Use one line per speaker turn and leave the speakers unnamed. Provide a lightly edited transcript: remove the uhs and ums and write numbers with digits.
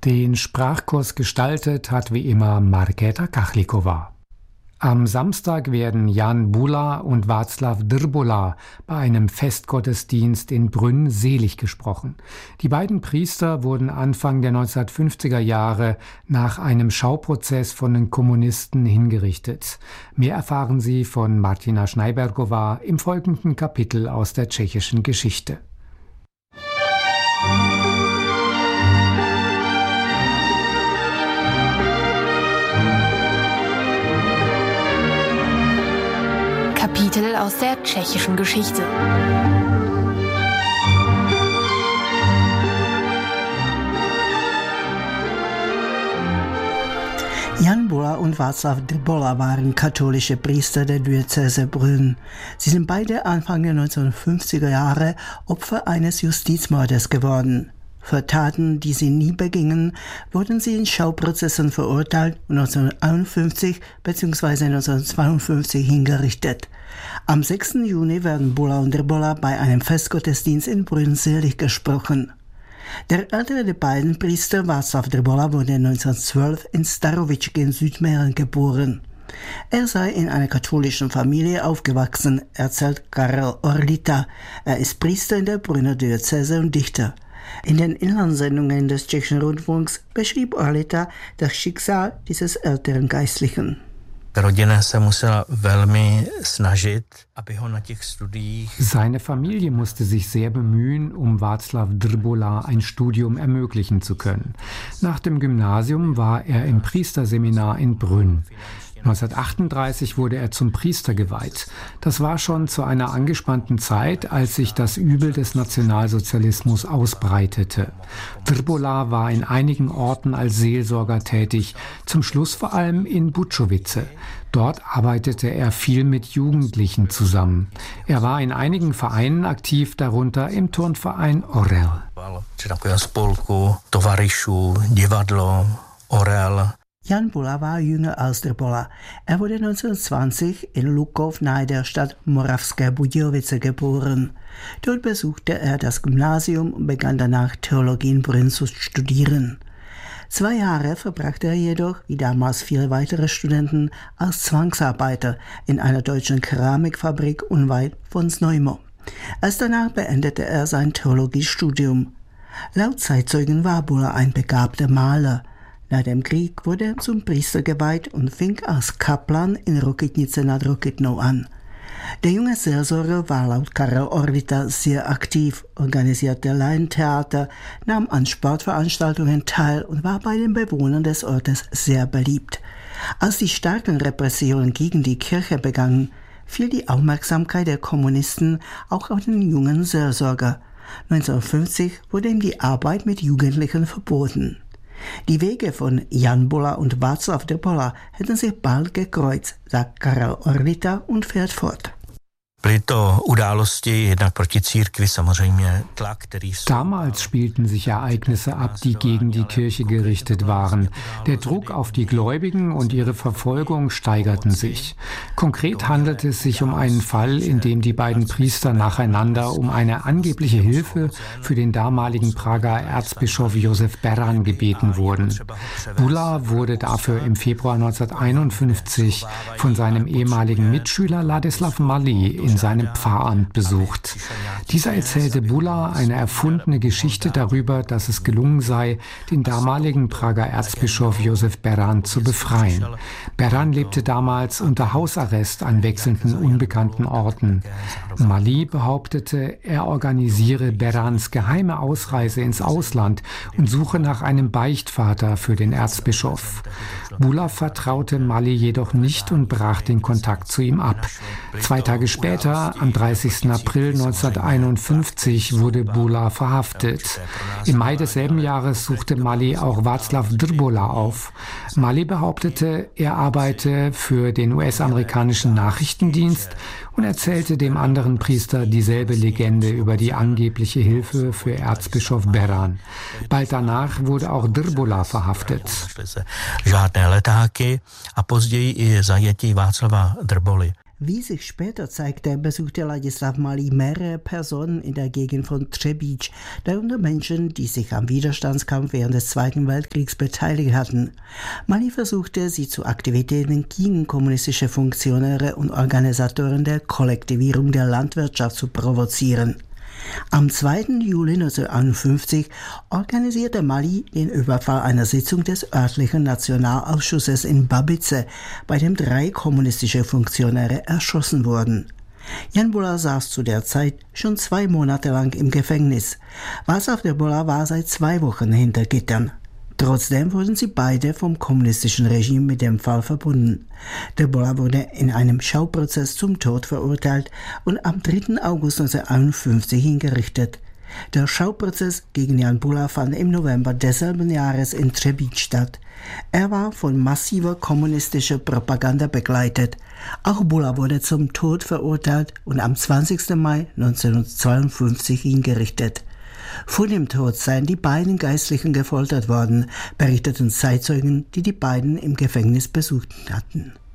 Den Sprachkurs gestaltet hat wie immer Markéta Kachlikova. Am Samstag werden Jan Bula und Václav Drbola bei einem Festgottesdienst in Brünn selig gesprochen. Die beiden Priester wurden Anfang der 1950er Jahre nach einem Schauprozess von den Kommunisten hingerichtet. Mehr erfahren Sie von Martina Schneibergova im folgenden Kapitel aus der tschechischen Geschichte.
Kapitel aus der tschechischen Geschichte.
Jan Bula und Václav Drbola waren katholische Priester der Diözese Brünn. Sie sind beide Anfang der 1950er Jahre Opfer eines Justizmordes geworden. Für Taten, die sie nie begingen, wurden sie in Schauprozessen verurteilt und 1951 bzw. 1952 hingerichtet. Am 6. Juni werden Bula und Drbola bei einem Festgottesdienst in Brünn selig gesprochen. Der ältere der beiden Priester, Václav Drbola, wurde 1912 in Starovičky in Südmähren geboren. Er sei in einer katholischen Familie aufgewachsen, erzählt Karel Orlita. Er ist Priester in der Brünner Diözese und Dichter. In den Inlandssendungen des tschechischen Rundfunks beschrieb Orlita das Schicksal dieses älteren Geistlichen.
Seine Familie musste sich sehr bemühen, um Václav Drbola ein Studium ermöglichen zu können. Nach dem Gymnasium war er im Priesterseminar in Brünn. 1938 wurde er zum Priester geweiht. Das war schon zu einer angespannten Zeit, als sich das Übel des Nationalsozialismus ausbreitete. Drbola war in einigen Orten als Seelsorger tätig, zum Schluss vor allem in Bučovice. Dort arbeitete er viel mit Jugendlichen zusammen. Er war in einigen Vereinen aktiv, darunter im Turnverein Orel.
Jan Bula war jünger als Drbola. Er wurde 1920 in Lukov nahe der Stadt Moravské Budějovice geboren. Dort besuchte er das Gymnasium und begann danach Theologie in Brünn zu studieren. 2 Jahre verbrachte er jedoch, wie damals viele weitere Studenten, als Zwangsarbeiter in einer deutschen Keramikfabrik unweit von Znojmo. Erst danach beendete er sein Theologiestudium. Laut Zeitzeugen war Bula ein begabter Maler. Nach dem Krieg wurde er zum Priester geweiht und fing als Kaplan in Rokytnice nad Rokytnou an. Der junge Seelsorger war laut Karel Orlita sehr aktiv, organisierte Laientheater, nahm an Sportveranstaltungen teil und war bei den Bewohnern des Ortes sehr beliebt. Als die starken Repressionen gegen die Kirche begannen, fiel die Aufmerksamkeit der Kommunisten auch auf den jungen Seelsorger. 1950 wurde ihm die Arbeit mit Jugendlichen verboten. Die Wege von Jan Bula und Václav Drbola hätten sich bald gekreuzt, sagt Karel Orlita und fährt fort.
Damals spielten sich Ereignisse ab, die gegen die Kirche gerichtet waren. Der Druck auf die Gläubigen und ihre Verfolgung steigerten sich. Konkret handelte es sich um einen Fall, in dem die beiden Priester nacheinander um eine angebliche Hilfe für den damaligen Prager Erzbischof Josef Beran gebeten wurden. Bula wurde dafür im Februar 1951 von seinem ehemaligen Mitschüler Ladislav Mali in seinem Pfarramt besucht. Dieser erzählte Bula eine erfundene Geschichte darüber, dass es gelungen sei, den damaligen Prager Erzbischof Josef Beran zu befreien. Beran lebte damals unter Hausarrest an wechselnden unbekannten Orten. Mali behauptete, er organisiere Berans geheime Ausreise ins Ausland und suche nach einem Beichtvater für den Erzbischof. Bula vertraute Mali jedoch nicht und brach den Kontakt zu ihm ab. 2 Tage später, am 30. April 1951, wurde Bula verhaftet. Im Mai desselben Jahres suchte Mali auch Václav Drbola auf. Mali behauptete, er arbeite für den US-amerikanischen Nachrichtendienst und erzählte dem anderen Priester dieselbe Legende über die angebliche Hilfe für Erzbischof Beran. Bald danach wurde auch Drbola verhaftet.
Wie sich später zeigte, besuchte Ladislav Malý mehrere Personen in der Gegend von Třebíč, darunter Menschen, die sich am Widerstandskampf während des Zweiten Weltkriegs beteiligt hatten. Malý versuchte, sie zu Aktivitäten gegen kommunistische Funktionäre und Organisatoren der Kollektivierung der Landwirtschaft zu provozieren. Am 2. Juli 1951 organisierte Malý den Überfall einer Sitzung des örtlichen Nationalausschusses in Babice, bei dem 3 kommunistische Funktionäre erschossen wurden. Jan Bulla saß zu der Zeit schon 2 Monate lang im Gefängnis. Václav de Bola war seit 2 Wochen hinter Gittern. Trotzdem wurden sie beide vom kommunistischen Regime mit dem Fall verbunden. De Bola wurde in einem Schauprozess zum Tod verurteilt und am 3. August 1951 hingerichtet. Der Schauprozess gegen Jan Bulla fand im November desselben Jahres in Třebíč statt. Er war von massiver kommunistischer Propaganda begleitet. Auch Bulla wurde zum Tod verurteilt und am 20. Mai 1952 hingerichtet. Vor dem Tod seien die beiden Geistlichen gefoltert worden, berichteten Zeitzeugen, die die beiden im Gefängnis besucht hatten.